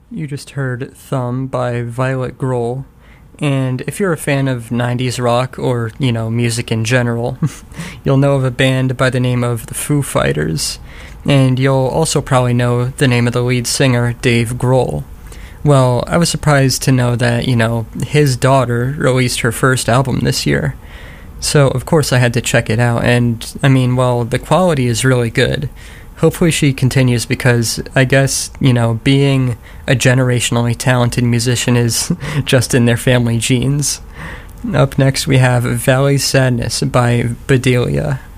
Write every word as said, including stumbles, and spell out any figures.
You just heard Thumb by Violet Grohl. And if you're a fan of nineties rock or, you know, music in general, you'll know of a band by the name of the Foo Fighters. And you'll also probably know the name of the lead singer, Dave Grohl. Well, I was surprised to know that, you know, his daughter released her first album this year. So, of course, I had to check it out. And, I mean, well, the quality is really good. Hopefully she continues because I guess, you know, being a generationally talented musician is just in their family genes. Up next we have Valley Sadness by Bedelia.